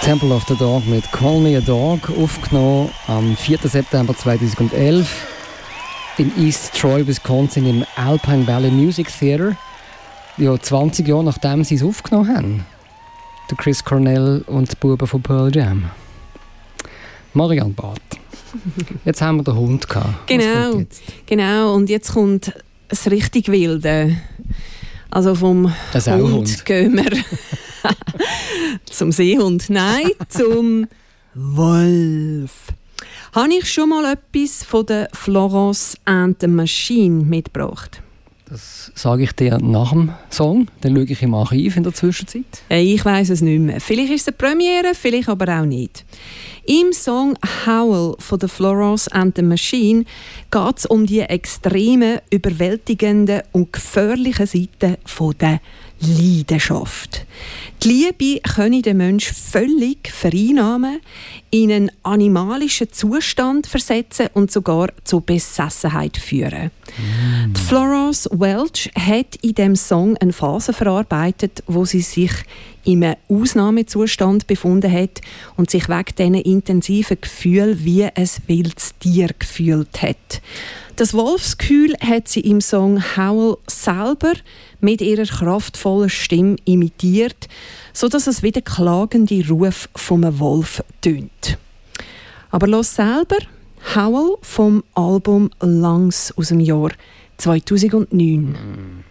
Temple of the Dog mit Call Me a Dog, aufgenommen am 4. September 2011 in East Troy, Wisconsin im Alpine Valley Music Theater. Ja, 20 Jahre nachdem sie es aufgenommen haben. Der Chris Cornell und die Buben von Pearl Jam. Marianne Barth. Jetzt haben wir den Hund gehabt. Genau. Und jetzt kommt das richtig Wilde. Also vom Hund gehen wir zum Seehund. Nein, zum Wolf. Habe ich schon mal etwas von der Florence and the Machine mitgebracht? Das sage ich dir nach dem Song. Dann schaue ich im Archiv in der Zwischenzeit. Ich weiss es nicht mehr. Vielleicht ist es eine Premiere, vielleicht aber auch nicht. Im Song «Howl» von der Florence and the Machine geht es um die extremen, überwältigenden und gefährlichen Seiten der Leidenschaft. Die Liebe könne den Menschen völlig vereinnahmen, in einen animalischen Zustand versetzen und sogar zur Besessenheit führen. Die Florence Welch hat in diesem Song eine Phase verarbeitet, wo sie sich in einem Ausnahmezustand befunden hat und sich wegen diesen intensiven Gefühlen wie ein wildes Tier gefühlt hat. Das Wolfsgeheul hat sie im Song «Howl» selber mit ihrer kraftvollen Stimme imitiert, sodass es wie der klagende Ruf von einem Wolf tönt. Aber los selber «Howl» vom Album «Lungs» aus dem Jahr 2009.